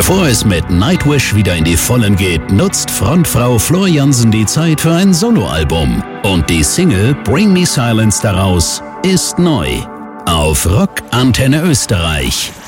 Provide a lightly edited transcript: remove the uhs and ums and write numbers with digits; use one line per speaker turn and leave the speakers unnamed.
Bevor es mit Nightwish wieder in die Vollen geht, nutzt Frontfrau Floor Jansen die Zeit für ein Soloalbum. Und die Single Bring Me Silence daraus ist neu. Auf Rock Antenne Österreich.